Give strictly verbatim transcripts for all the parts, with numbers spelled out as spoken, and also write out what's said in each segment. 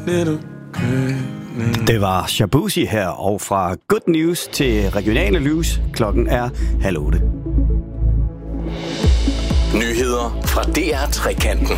Det var Shabuzi her, og fra Good News til regionale news. Klokken er halv otte. Nyheder fra D R Trekanten.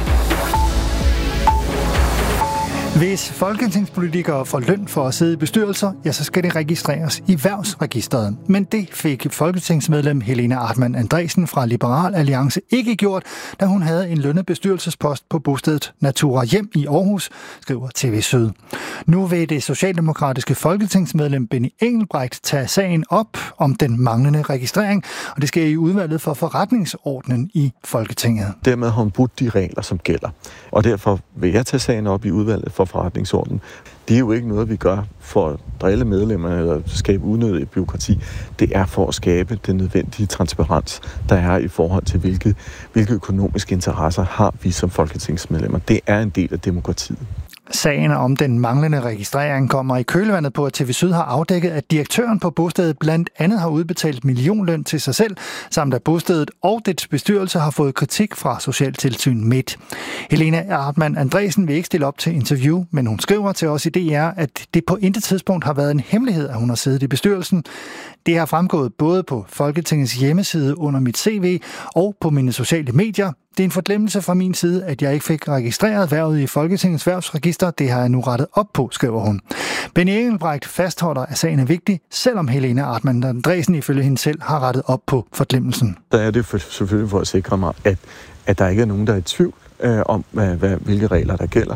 Hvis folketingspolitikere får løn for at sidde i bestyrelser, ja, så skal det registreres i Erhvervsregisteret. Men det fik folketingsmedlem Helena Artmann Andresen fra Liberal Alliance ikke gjort, da hun havde en lønnet bestyrelsespost på bostedet Natura Hjem i Aarhus, skriver T V Syd. Nu vil det socialdemokratiske folketingsmedlem Benny Engelbrecht tage sagen op om den manglende registrering, og det sker i udvalget for forretningsordenen i Folketinget. Dermed har hun brudt de regler, som gælder, og derfor vil jeg tage sagen op i udvalget for forretningsordenen. Det er jo ikke noget, vi gør for at drille medlemmerne eller skabe unødigt bureaukrati. Det er for at skabe den nødvendige transparens, der er i forhold til, hvilke, hvilke økonomiske interesser har vi som folketingsmedlemmer. Det er en del af demokratiet. Sagen om den manglende registrering kommer i kølvandet på, at T V Syd har afdækket, at direktøren på bostedet blandt andet har udbetalt millionløn til sig selv, samt at bostedet og dets bestyrelse har fået kritik fra Socialtilsyn Midt. Helena Artmann Andresen vil ikke stille op til interview, men hun skriver til os i D R, at det på intet tidspunkt har været en hemmelighed, at hun har siddet i bestyrelsen. Det har fremgået både på Folketingets hjemmeside under mit C V og på mine sociale medier. Det er en forglemmelse fra min side, at jeg ikke fik registreret hvervet i Folketingets Erhvervsregister. Det har jeg nu rettet op på, skriver hun. Benny Engelbrecht fastholder, at sagen er vigtig, selvom Helena Artmann Andresen ifølge hende selv har rettet op på forglemmelsen. Der er det for, selvfølgelig for at sikre mig, at, at der ikke er nogen, der er i tvivl øh, om, hvad, hvad, hvilke regler der gælder.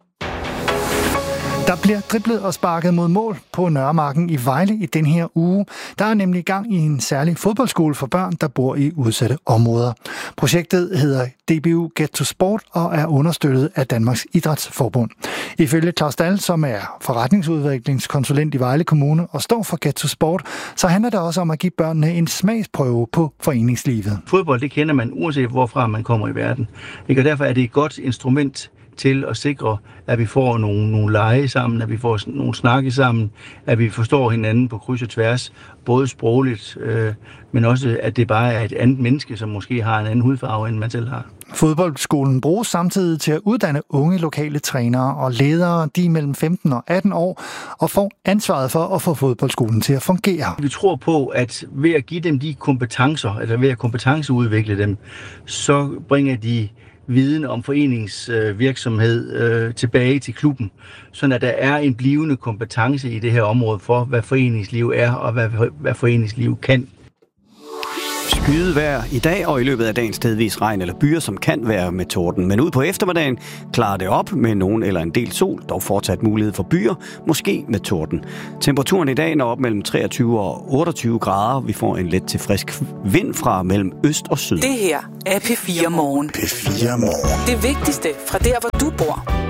Der bliver driblet og sparket mod mål på Nørremarken i Vejle i den her uge. Der er nemlig gang i en særlig fodboldskole for børn, der bor i udsatte områder. Projektet hedder D B U Get to Sport og er understøttet af Danmarks Idrætsforbund. Ifølge Claus Dahl, som er forretningsudviklingskonsulent i Vejle Kommune og står for Get to Sport, så handler det også om at give børnene en smagsprøve på foreningslivet. Fodbold, det kender man uanset hvorfra man kommer i verden. Og derfor er det et godt instrument til at sikre, at vi får nogle, nogle lege sammen, at vi får nogle snakke sammen, at vi forstår hinanden på kryds og tværs, både sprogligt, øh, men også, at det bare er et andet menneske, som måske har en anden hudfarve, end man selv har. Fodboldskolen bruges samtidig til at uddanne unge lokale trænere og ledere, de mellem femten og atten år, og får ansvaret for at få fodboldskolen til at fungere. Vi tror på, at ved at give dem de kompetencer, eller ved at kompetenceudvikle dem, så bringer de viden om foreningsvirksomhed øh, tilbage til klubben, så at der er en blivende kompetence i det her område for, hvad foreningsliv er og hvad, hvad foreningsliv kan. Skyet vejr i dag og i løbet af dagen stedvis regn eller byer, som kan være med torden. Men ud på eftermiddagen klarer det op med nogen eller en del sol, dog fortsat mulighed for byer, måske med torden. Temperaturen i dag når op mellem treogtyve og otteogtyve grader. Vi får en let til frisk vind fra mellem øst og syd. Det her er P fire Morgen. P fire Morgen. Det vigtigste fra der, hvor du bor.